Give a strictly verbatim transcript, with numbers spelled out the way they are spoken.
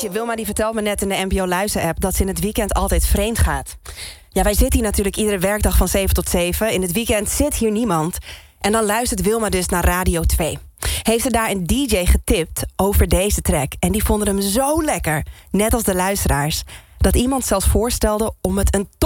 Weet je, Wilma die vertelt me net in de N P O Luister-app dat ze in het weekend altijd vreemd gaat. Ja, wij zitten hier natuurlijk iedere werkdag van zeven tot zeven. In het weekend zit hier niemand. En dan luistert Wilma dus naar Radio twee. Heeft ze daar een D J getipt over deze track. En die vonden hem zo lekker, net als de luisteraars, dat iemand zelfs voorstelde om het een